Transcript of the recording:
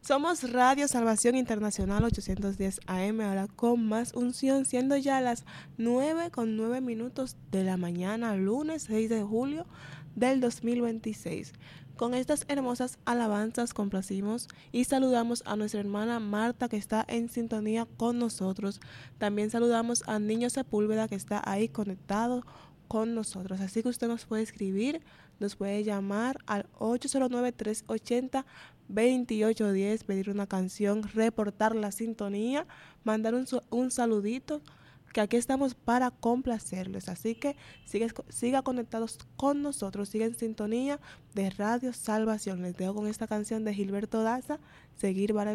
Somos Radio Salvación Internacional 810 AM, ahora con más unción, siendo ya las 9:09 de la mañana, lunes 6 de julio del 2026. Con estas hermosas alabanzas complacimos y saludamos a nuestra hermana Marta, que está en sintonía con nosotros. También saludamos a Niño Sepúlveda, que está ahí conectado con nosotros. Así que usted nos puede escribir, nos puede llamar al 809-380-2810, pedir una canción, reportar la sintonía, mandar un saludito, que aquí estamos para complacerles. Así que siga conectados con nosotros, siga en sintonía de Radio Salvación. Les dejo con esta canción de Gilberto Daza, Seguir vale